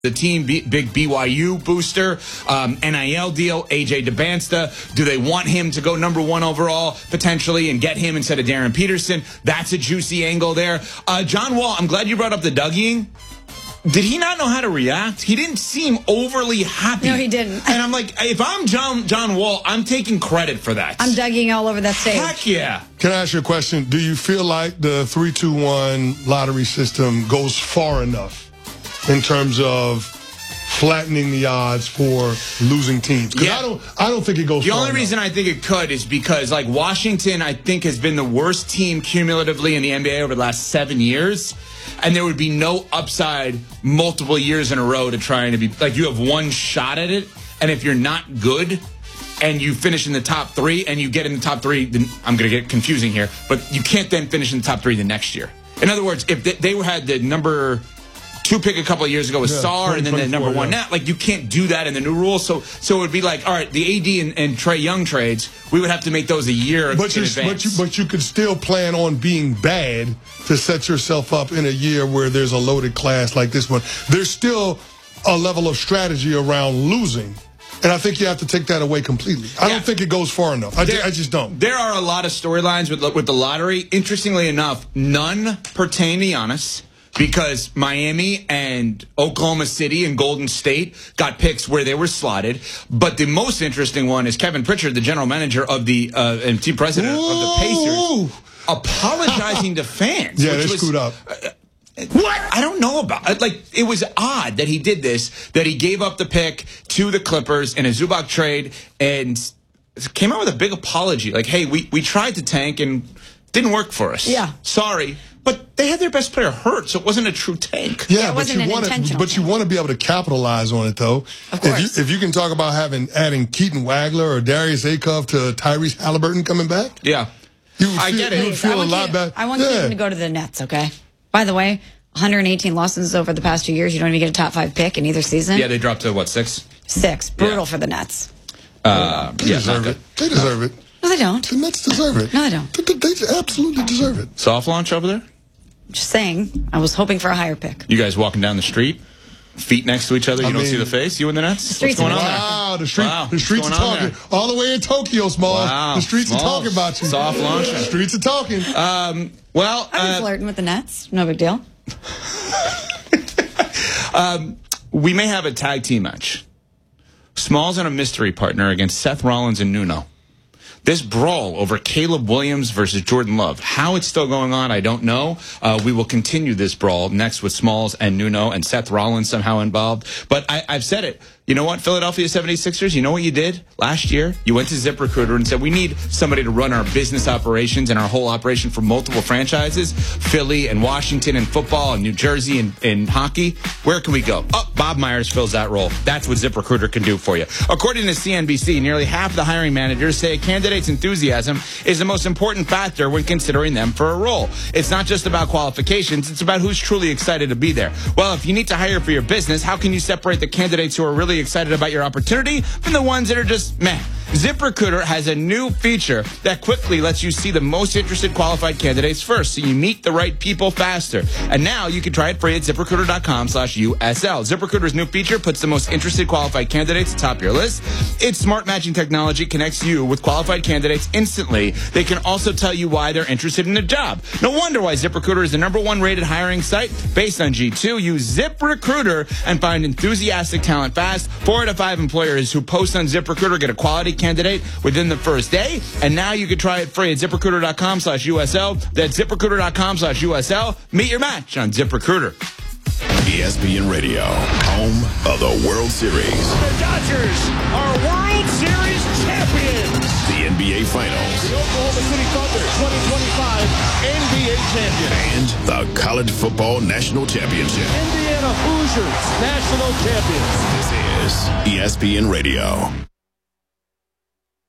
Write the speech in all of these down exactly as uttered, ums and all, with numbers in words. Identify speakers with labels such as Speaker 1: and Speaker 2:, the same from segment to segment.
Speaker 1: The team, B- big B Y U booster, um, N I L deal, A J DeBansta. Do they want him to go number one overall, potentially, and get him instead of Darren Peterson? That's a juicy angle there. Uh, John Wall, I'm glad you brought up the Dougieing. Did he not know how to react? He didn't seem overly happy.
Speaker 2: No, he didn't.
Speaker 1: And I'm like, if I'm John John Wall, I'm taking credit for that.
Speaker 2: I'm Dougieing all over that stage.
Speaker 1: Heck yeah.
Speaker 3: Can I ask you a question? Do you feel like the three two one lottery system goes far enough in terms of flattening the odds for losing teams? Because
Speaker 1: yeah.
Speaker 3: I don't, I don't think it goes
Speaker 1: The
Speaker 3: far
Speaker 1: only
Speaker 3: enough.
Speaker 1: reason I think it could is because, like, Washington, I think, has been the worst team cumulatively in the N B A over the last seven years. And there would be no upside multiple years in a row to trying to be, like, you have one shot at it. And if you're not good and you finish in the top three and you get in the top three, then I'm going to get confusing here, but you can't then finish in the top three the next year. In other words, if they, they had the number two pick a couple of years ago with
Speaker 3: yeah,
Speaker 1: Sarr and then the number one
Speaker 3: yeah.
Speaker 1: now, like, you can't do that in the new rules. So so it would be like, all right, the A D and, and Trae Young trades, we would have to make those a year
Speaker 3: but
Speaker 1: in
Speaker 3: you,
Speaker 1: advance.
Speaker 3: But you, but you could still plan on being bad to set yourself up in a year where there's a loaded class like this one. There's still a level of strategy around losing. And I think you have to take that away completely. I
Speaker 1: Yeah.
Speaker 3: don't think it goes far enough. I,
Speaker 1: There-
Speaker 3: I just don't.
Speaker 1: There are a lot of storylines with with the lottery. Interestingly enough, none pertain to Giannis because Miami and Oklahoma City and Golden State got picks where they were slotted. But the most interesting one is Kevin Pritchard, the general manager of the uh, and team president
Speaker 3: Ooh.
Speaker 1: of the Pacers, apologizing to fans.
Speaker 3: Yeah,
Speaker 1: which
Speaker 3: they
Speaker 1: was,
Speaker 3: screwed up.
Speaker 1: Uh, What? I don't know about it. Like, it was odd that he did this, that he gave up the pick to the Clippers in a Zubac trade and came out with a big apology. Like, hey, we, we tried to tank and didn't work for us.
Speaker 2: Yeah.
Speaker 1: Sorry. But they had their best player hurt, so it wasn't a true tank.
Speaker 3: Yeah,
Speaker 2: Yeah, it
Speaker 3: but
Speaker 2: wasn't
Speaker 3: you
Speaker 2: an
Speaker 3: want to,
Speaker 2: intentional
Speaker 3: but you
Speaker 2: thing.
Speaker 3: want to be able to capitalize on it, though.
Speaker 2: Of
Speaker 3: If
Speaker 2: course.
Speaker 3: you, if you can talk about having adding Keaton Wagler or Darius Acuff to Tyrese Halliburton coming back,
Speaker 1: Yeah.
Speaker 3: you would
Speaker 1: I
Speaker 3: feel,
Speaker 1: get it.
Speaker 3: you would
Speaker 2: Please,
Speaker 3: feel
Speaker 2: I
Speaker 3: a
Speaker 2: want
Speaker 3: lot
Speaker 2: you-
Speaker 3: better.
Speaker 2: I want
Speaker 3: yeah.
Speaker 2: Cleveland to go to the Nets, okay? By the way, one hundred eighteen losses over the past two years. You don't even get a top five pick in either season.
Speaker 1: Yeah, they dropped to, what, six?
Speaker 2: Six. Brutal
Speaker 1: Yeah.
Speaker 2: for the Nets.
Speaker 1: Uh,
Speaker 3: They
Speaker 1: yeah,
Speaker 3: deserve
Speaker 1: not
Speaker 3: it. They deserve it.
Speaker 2: No, they don't.
Speaker 3: The Nets deserve it.
Speaker 2: No, they don't.
Speaker 3: They, they absolutely deserve it.
Speaker 1: Soft launch over there?
Speaker 2: Just saying, I was hoping for a higher pick.
Speaker 1: You guys walking down the street, feet next to each other, you
Speaker 3: I
Speaker 1: don't
Speaker 3: mean-
Speaker 1: see the face? You and the Nets?
Speaker 2: streets
Speaker 1: What's going
Speaker 2: are
Speaker 1: on there?
Speaker 3: Wow, the street,
Speaker 1: Wow,
Speaker 3: the streets
Speaker 1: what's
Speaker 3: are
Speaker 1: going on
Speaker 3: talking all the way in Tokyo, Small.
Speaker 1: Wow,
Speaker 3: The streets
Speaker 1: Smalls.
Speaker 3: are talking about you.
Speaker 1: Soft launch.
Speaker 3: The streets are talking.
Speaker 1: Um, well,
Speaker 2: I've been
Speaker 1: uh,
Speaker 2: flirting with the Nets. No big deal.
Speaker 1: um, we may have a tag team match. Smalls and a mystery partner against Seth Rollins and Nuno. This brawl over Caleb Williams versus Jordan Love. How it's still going on, I don't know. Uh, we will continue this brawl next with Smalls and Nuno and Seth Rollins somehow involved. But I, I've said it. You know what, Philadelphia seventy-sixers, you know what you did last year? You went to ZipRecruiter and said, we need somebody to run our business operations and our whole operation for multiple franchises, Philly and Washington and football and New Jersey and, and hockey. Where can we go? Oh, Bob Myers fills that role. That's what ZipRecruiter can do for you. According to C N B C, nearly half the hiring managers say a candidate's enthusiasm is the most important factor when considering them for a role. It's not just about qualifications, it's about who's truly excited to be there. Well, if you need to hire for your business, how can you separate the candidates who are really excited about your opportunity from the ones that are just meh? ZipRecruiter has a new feature that quickly lets you see the most interested qualified candidates first, so you meet the right people faster. And now you can try it free at ZipRecruiter.com slash USL. ZipRecruiter's new feature puts the most interested qualified candidates atop your list. Its smart matching technology connects you with qualified candidates instantly. They can also tell you why they're interested in the job. No wonder why ZipRecruiter is the number one rated hiring site based on G two. Use ZipRecruiter and find enthusiastic talent fast. Four out of five employers who post on ZipRecruiter get a quality candidate within the first day. And now you can try it free at ZipRecruiter.com slash USL. That's ZipRecruiter.com slash USL. Meet your match on ZipRecruiter.
Speaker 4: E S P N Radio, home of the World Series.
Speaker 5: The Dodgers are World Series champions.
Speaker 4: The N B A Finals.
Speaker 5: The Oklahoma City Thunder twenty twenty-five N B A champions.
Speaker 4: And the College Football National Championship.
Speaker 5: Indiana Hoosiers national champions.
Speaker 4: This is E S P N Radio.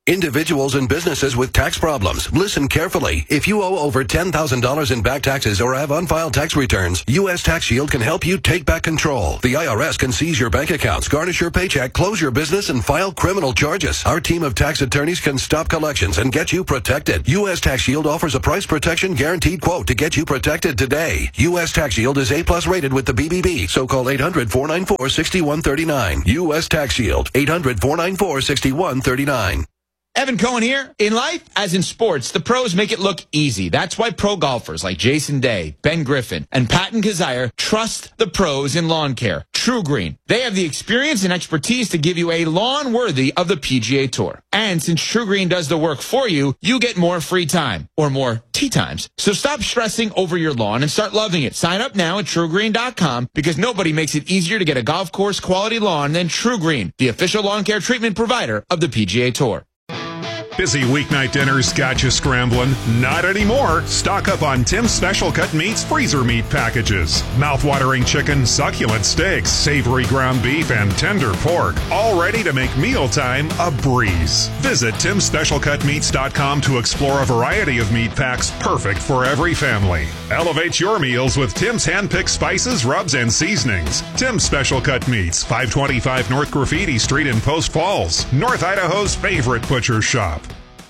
Speaker 6: Individuals and businesses with tax problems, listen carefully. If you owe over ten thousand dollars in back taxes or have unfiled tax returns, U S Tax Shield can help you take back control. The I R S can seize your bank accounts, garnish your paycheck, close your business, and file criminal charges. Our team of tax attorneys can stop collections and get you protected. U S Tax Shield offers a price protection guaranteed quote to get you protected today. U S Tax Shield is A plus rated with the B B B, so call eight hundred, four nine four, six one three nine. U S Tax Shield, eight hundred, four nine four, six one three nine.
Speaker 1: Evan Cohen here. In life, as in sports, the pros make it look easy. That's why pro golfers like Jason Day, Ben Griffin, and Patton Kazire trust the pros in lawn care. True Green. They have the experience and expertise to give you a lawn worthy of the P G A Tour. And since True Green does the work for you, you get more free time, or more tee times. So stop stressing over your lawn and start loving it. Sign up now at true green dot com because nobody makes it easier to get a golf course quality lawn than True Green, the official lawn care treatment provider of the P G A Tour.
Speaker 7: Busy weeknight dinners got you scrambling? Not anymore. Stock up on Tim's Special Cut Meats freezer meat packages. Mouth-watering chicken, succulent steaks, savory ground beef, and tender pork. All ready to make mealtime a breeze. Visit tims special cut meats dot com to explore a variety of meat packs perfect for every family. Elevate your meals with Tim's hand-picked spices, rubs, and seasonings. Tim's Special Cut Meats, five twenty-five North Graffiti Street in Post Falls, North Idaho's favorite butcher shop.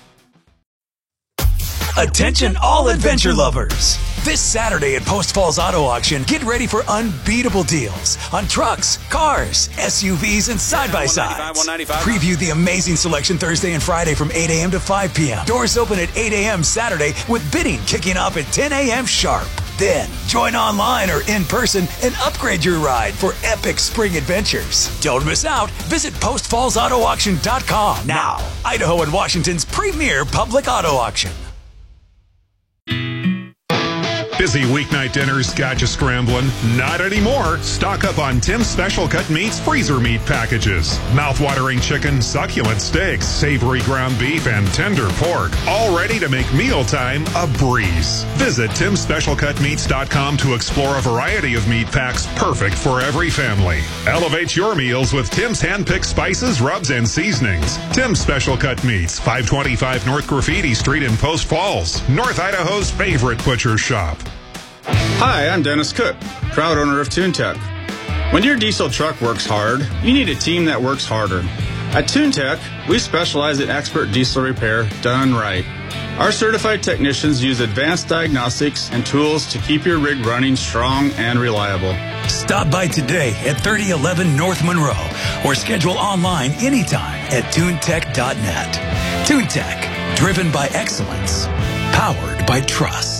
Speaker 8: Attention all adventure lovers. This Saturday at Post Falls Auto Auction, get ready for unbeatable deals on trucks, cars, S U Vs, and side-by-sides. Preview the amazing selection Thursday and Friday from eight a.m. to five p.m. Doors open at eight a.m. Saturday with bidding kicking off at ten a.m. sharp. Then, join online or in person and upgrade your ride for epic spring adventures. Don't miss out. Visit post falls auto auction dot com now. Idaho and Washington's premier public auto auction.
Speaker 7: Busy weeknight dinners got you scrambling? Not anymore. Stock up on Tim's Special Cut Meats freezer meat packages. Mouth-watering chicken, succulent steaks, savory ground beef, and tender pork. All ready to make mealtime a breeze. Visit tims special cut meats dot com to explore a variety of meat packs perfect for every family. Elevate your meals with Tim's hand-picked spices, rubs, and seasonings. Tim's Special Cut Meats, five twenty-five North Graffiti Street in Post Falls, North Idaho's favorite butcher shop.
Speaker 9: Hi, I'm Dennis Cook, proud owner of TuneTech. When your diesel truck works hard, you need a team that works harder. At TuneTech, we specialize in expert diesel repair done right. Our certified technicians use advanced diagnostics and tools to keep your rig running strong and reliable.
Speaker 8: Stop by today at thirty eleven North Monroe or schedule online anytime at tune tech dot net. TuneTech, driven by excellence, powered by trust.